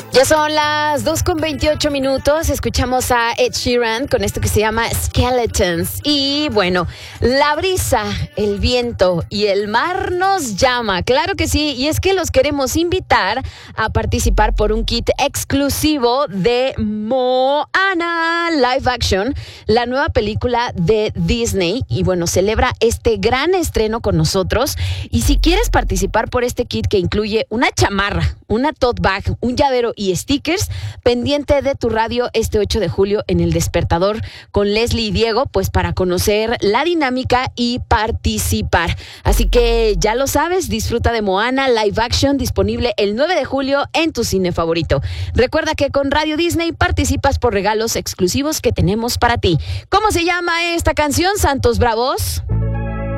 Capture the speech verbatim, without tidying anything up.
Ya son las dos con veintiocho minutos, escuchamos a Ed Sheeran con esto que se llama Skeletons. Y bueno, la brisa, el viento y el mar nos llama, claro que sí, y es que los queremos invitar a participar por un kit exclusivo de Moana Live Action, la nueva película de Disney. Y bueno, celebra este gran estreno con nosotros. Y si quieres participar por este kit que incluye una chamarra, una tote bag, un llavero y stickers, pendiente de tu radio este ocho de julio en El Despertador con Leslie y Diego, pues para conocer la dinámica y participar. Así que ya lo sabes, disfruta de Moana Live Action, disponible el nueve de julio en tu cine favorito. Recuerda que con Radio Disney participas por regalos exclusivos que tenemos para ti. ¿Cómo se llama esta canción, Santos Bravos?